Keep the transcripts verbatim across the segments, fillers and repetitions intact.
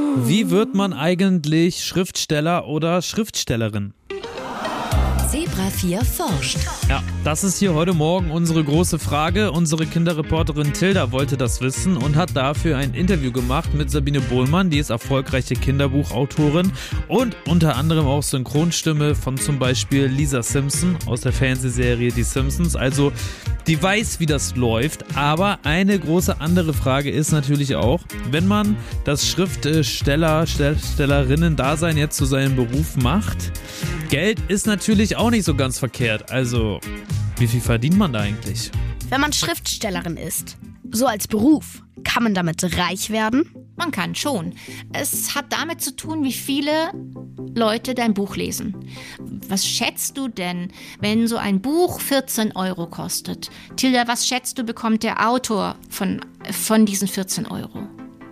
Wie wird man eigentlich Schriftsteller oder Schriftstellerin? Zebra vier forscht. Ja, das ist hier heute Morgen unsere große Frage. Unsere Kinderreporterin Tilda wollte das wissen und hat dafür ein Interview gemacht mit Sabine Bohlmann. Die ist erfolgreiche Kinderbuchautorin und unter anderem auch Synchronstimme von zum Beispiel Lisa Simpson aus der Fernsehserie Die Simpsons. Also die weiß, wie das läuft. Aber eine große andere Frage ist natürlich auch, wenn man das Schriftsteller, Schriftstellerinnen-Dasein jetzt zu seinem Beruf macht, Geld ist natürlich auch nicht so ganz verkehrt. Also, wie viel verdient man da eigentlich? Wenn man Schriftstellerin ist, so als Beruf, kann man damit reich werden? Man kann schon. Es hat damit zu tun, wie viele Leute dein Buch lesen. Was schätzt du denn, wenn so ein Buch vierzehn Euro kostet? Tilda, was schätzt du, bekommt der Autor von, von diesen vierzehn Euro?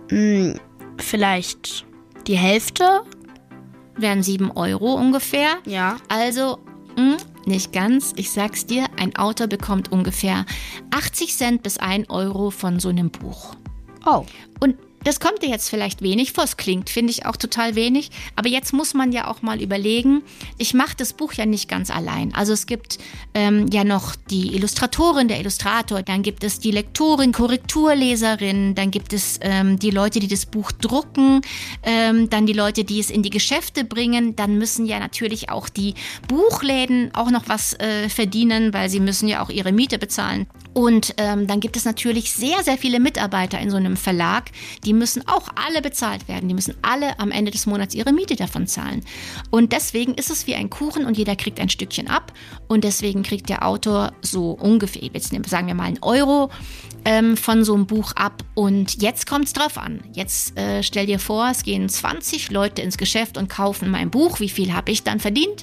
Hm, vielleicht die Hälfte? Wären sieben Euro ungefähr. Ja. Also, mh, nicht ganz. Ich sag's dir, ein Autor bekommt ungefähr achtzig Cent bis ein Euro von so einem Buch. Oh. Und das kommt dir jetzt vielleicht wenig vor, es klingt, finde ich auch total wenig, aber jetzt muss man ja auch mal überlegen, ich mache das Buch ja nicht ganz allein. Also es gibt ähm, ja noch die Illustratorin, der Illustrator, dann gibt es die Lektorin, Korrekturleserin, dann gibt es ähm, die Leute, die das Buch drucken, ähm, dann die Leute, die es in die Geschäfte bringen, dann müssen ja natürlich auch die Buchläden auch noch was äh, verdienen, weil sie müssen ja auch ihre Miete bezahlen. Und ähm, dann gibt es natürlich sehr, sehr viele Mitarbeiter in so einem Verlag, die müssen auch alle bezahlt werden. Die müssen alle am Ende des Monats ihre Miete davon zahlen. Und deswegen ist es wie ein Kuchen und jeder kriegt ein Stückchen ab. Und deswegen kriegt der Autor so ungefähr, jetzt sagen wir mal einen Euro ähm, von so einem Buch ab. Und jetzt kommt es drauf an. Jetzt äh, stell dir vor, es gehen zwanzig Leute ins Geschäft und kaufen mein Buch. Wie viel habe ich dann verdient?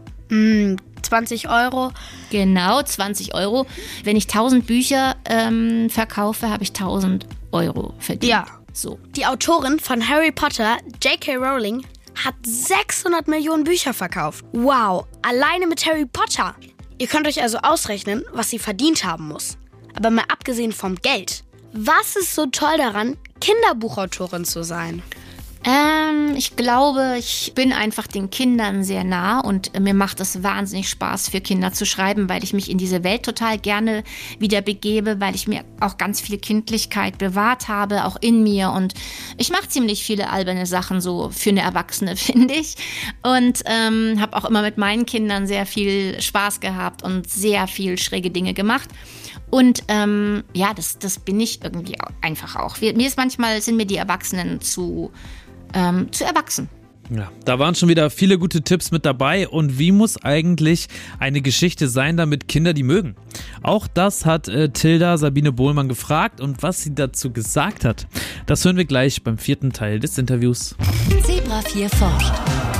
Hm, zwanzig Euro. Genau, zwanzig Euro. Wenn ich tausend Bücher ähm, verkaufe, habe ich tausend Euro verdient. Ja. So. Die Autorin von Harry Potter, J K Rowling, hat sechshundert Millionen Bücher verkauft. Wow, alleine mit Harry Potter. Ihr könnt euch also ausrechnen, was sie verdient haben muss. Aber mal abgesehen vom Geld, was ist so toll daran, Kinderbuchautorin zu sein? Ähm, ich glaube, ich bin einfach den Kindern sehr nah und mir macht es wahnsinnig Spaß, für Kinder zu schreiben, weil ich mich in diese Welt total gerne wieder begebe, weil ich mir auch ganz viel Kindlichkeit bewahrt habe, auch in mir, und ich mache ziemlich viele alberne Sachen so für eine Erwachsene, finde ich, und ähm, habe auch immer mit meinen Kindern sehr viel Spaß gehabt und sehr viel schräge Dinge gemacht. Und ähm, ja, das, das bin ich irgendwie einfach auch. Mir ist manchmal, sind mir die Erwachsenen zu Ähm, zu erwachsen. Ja, da waren schon wieder viele gute Tipps mit dabei. Und wie muss eigentlich eine Geschichte sein, damit Kinder die mögen? Auch das hat äh, Tilda Sabine Bohlmann gefragt, und was sie dazu gesagt hat, das hören wir gleich beim vierten Teil des Interviews. Zebra vier forscht.